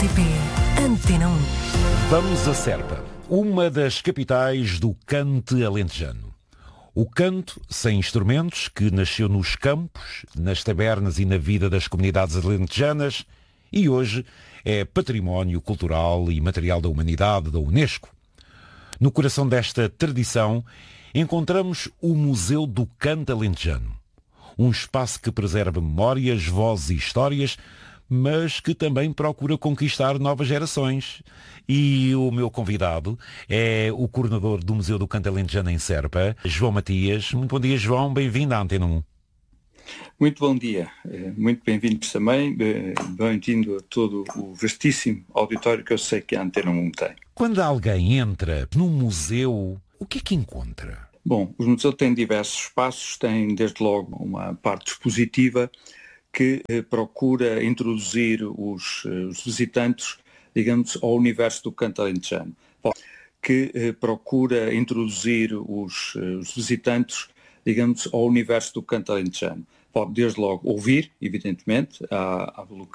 RTP Antena 1. Vamos a Serpa, uma das capitais do cante alentejano. O canto sem instrumentos, que nasceu nos campos, nas tabernas e na vida das comunidades alentejanas e hoje é património cultural e material da humanidade da Unesco. No coração desta tradição encontramos o Museu do Canto Alentejano, um espaço que preserva memórias, vozes e histórias, mas que também procura conquistar novas gerações. E o meu convidado é o coordenador do Museu do Canto Alentejano em Serpa, João Matias. Muito bom dia, João. Bem-vindo à Antena 1. Muito bom dia. Muito bem-vindos também. Bem-vindo a todo o vastíssimo auditório que eu sei que a Antena 1 tem. Quando alguém entra num museu, o que é que encontra? Bom, o museu tem diversos espaços. Tem, desde logo, uma parte expositiva que procura introduzir os visitantes, digamos, ao universo do canto alentejano. Que procura introduzir os visitantes, digamos, ao universo do canto alentejano. Pode, desde logo, ouvir, evidentemente, há locais